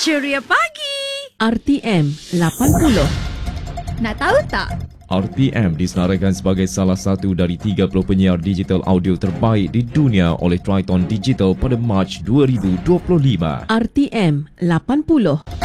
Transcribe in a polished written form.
Ceria pagi. RTM 80. Nak tahu tak? RTM disenaraikan sebagai salah satu dari 30 penyiar digital audio terbaik di dunia oleh Triton Digital pada Mac 2025. RTM 80.